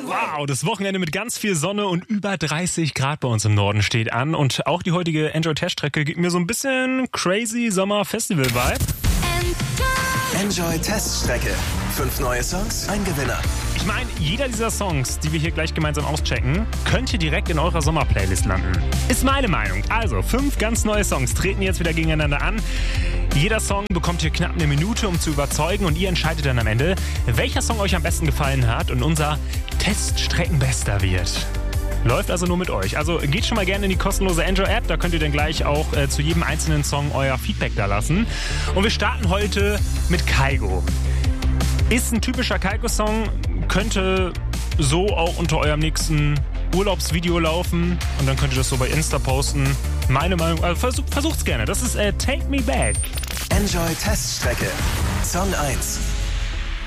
Wow, das Wochenende mit ganz viel Sonne und über 30 Grad bei uns im Norden steht an. Und auch die heutige Enjoy-Teststrecke gibt mir so ein bisschen crazy Sommer-Festival-Vibe. Enjoy Teststrecke. 5 neue Songs, ein Gewinner. Ich meine, jeder dieser Songs, die wir hier gleich gemeinsam auschecken, könnte direkt in eurer Sommerplaylist landen. Ist meine Meinung. Also, 5 ganz neue Songs treten jetzt wieder gegeneinander an. Jeder Song bekommt hier knapp eine Minute, um zu überzeugen, und ihr entscheidet dann am Ende, welcher Song euch am besten gefallen hat und unser Teststreckenbester wird. Läuft also nur mit euch. Also geht schon mal gerne in die kostenlose Enjoy-App, da könnt ihr dann gleich auch zu jedem einzelnen Song euer Feedback da lassen. Und wir starten heute mit Kygo. Ist ein typischer Kygo-Song, könnte so auch unter eurem nächsten Urlaubsvideo laufen und dann könnt ihr das so bei Insta posten. Meine Meinung, also versucht's gerne. Das ist Take Me Back. Enjoy Teststrecke. Song 1.